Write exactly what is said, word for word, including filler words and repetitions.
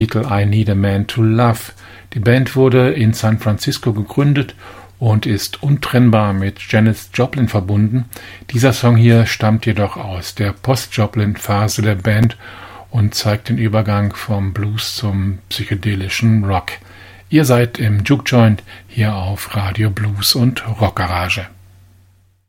Titel I Need a Man to Love. Die Band wurde in San Francisco gegründet und ist untrennbar mit Janis Joplin verbunden. Dieser Song hier stammt jedoch aus der Post-Joplin-Phase der Band und zeigt den Übergang vom Blues zum psychedelischen Rock. Ihr seid im Juke Joint hier auf Radio Blues und Rockgarage.